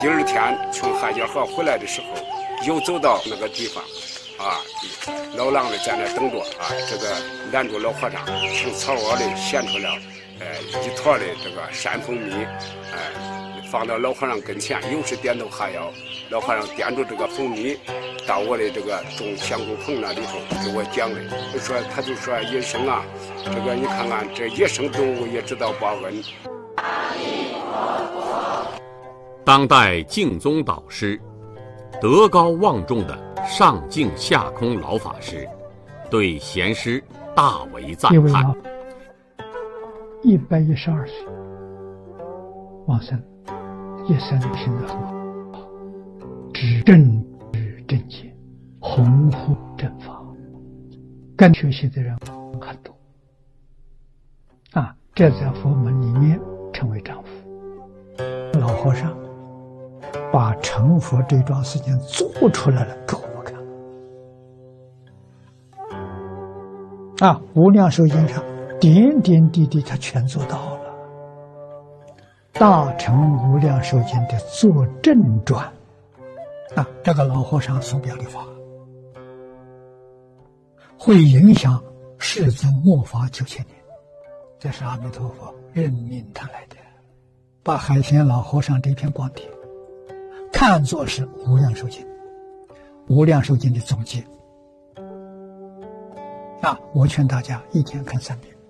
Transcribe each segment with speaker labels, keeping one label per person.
Speaker 1: 第二天从海家河回来的时候，又走到那个地方，老狼呢在那等着这个拦住老和尚，从草窝里衔出了一坨的这个山蜂蜜，放到老和尚跟前，又是点头哈腰。老和尚掂着这个蜂蜜，到我的这个种香菇棚那里头给我讲的，他就说野生这个你看看这野生动物也知道报恩。
Speaker 2: 当代净宗导师、德高望重的上净下空老法师，对贤师大为赞叹。
Speaker 3: 112岁往生，一生行得很好，知正知正见，弘护正法，跟学习的人很多这在佛门里面称为丈夫。老和尚把成佛这桩事情做出来了给我们看无量寿经上点点滴滴他全做到了。大乘无量寿经的作证传这个老和尚所表的法会影响世尊末法9000年，这是阿弥陀佛任命他来的，把海贤老和尚这篇光碟看作是无量寿经，无量寿经的总结我劝大家一天看3遍，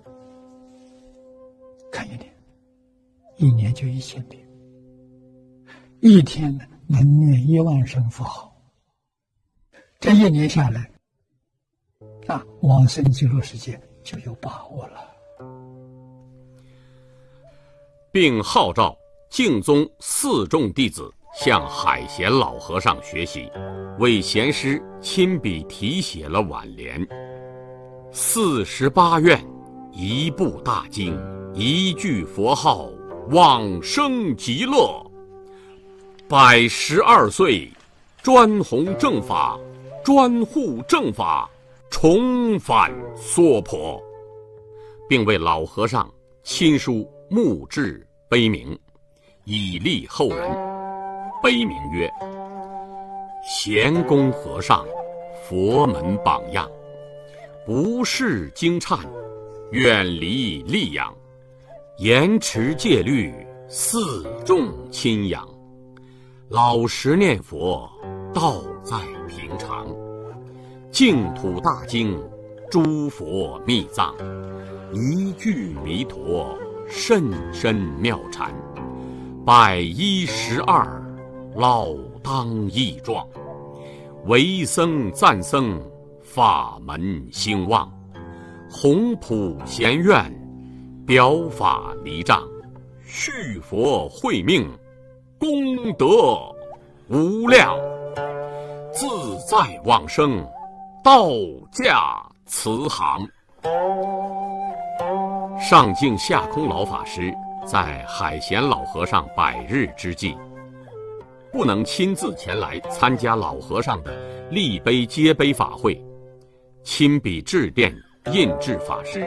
Speaker 3: 看1年，1年就1000遍，一天能念1万声佛号，这1年下来往生极乐世界就有把握了。
Speaker 2: 并号召净宗4众弟子向海贤老和尚学习，为贤师亲笔题写了挽联：48愿，一部大经，一句佛号，往生极乐。112岁，专弘正法，专护正法，重返娑婆，并为老和尚亲书墓志碑铭，以利后人。碑铭曰：贤公和尚，佛门榜样，不视经忏，远离戾养，严持戒律，四众亲养，老实念佛，道在平常，净土大经，诸佛密藏，一句弥陀，甚深妙禅，112老当益壮，为僧赞僧，法门兴旺，弘普贤愿，表法离障，续佛慧命，功德无量，自在往生，道驾慈航。上净下空老法师在海贤老和尚100日之际，不能亲自前来参加老和尚的立碑接碑法会，亲笔致电印制法师。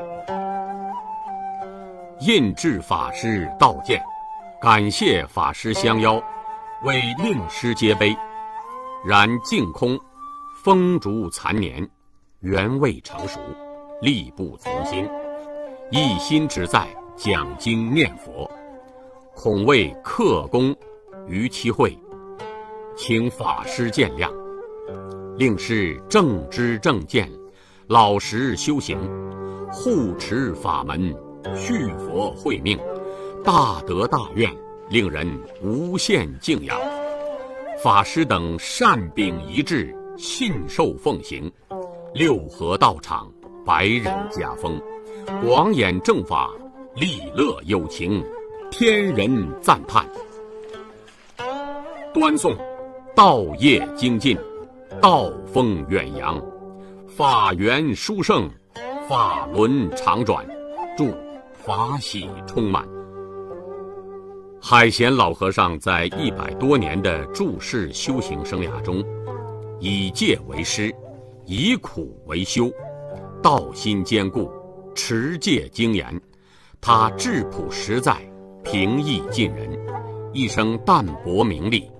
Speaker 2: 印制法师道见，感谢法师相邀，为令师接碑。然净空风烛残年，原未成熟，力不从心，一心只在讲经念佛，恐为克功于其会，请法师见谅。令师正知正见，老实修行，护持法门，续佛慧命，大德大愿，令人无限敬仰。法师等善秉一致，信受奉行，六合道场，百人家风，广演正法，利乐有情，天人赞叹。端诵道业精进，道风远扬，法缘殊胜，法轮常转，祝法喜充满。海贤老和尚在100多年的住世修行生涯中，以戒为师，以苦为修，道心坚固，持戒精严。他质朴实在，平易近人，一生淡泊名利，